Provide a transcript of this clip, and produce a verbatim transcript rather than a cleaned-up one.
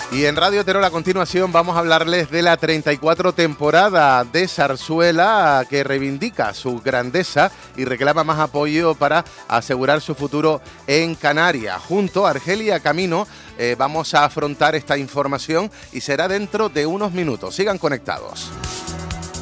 Y en Radio Terol a continuación vamos a hablarles de la treinta y cuatro temporada de Zarzuela, que reivindica su grandeza y reclama más apoyo para asegurar su futuro en Canarias. Junto a Argelia Camino eh, vamos a afrontar esta información y será dentro de unos minutos. Sigan conectados.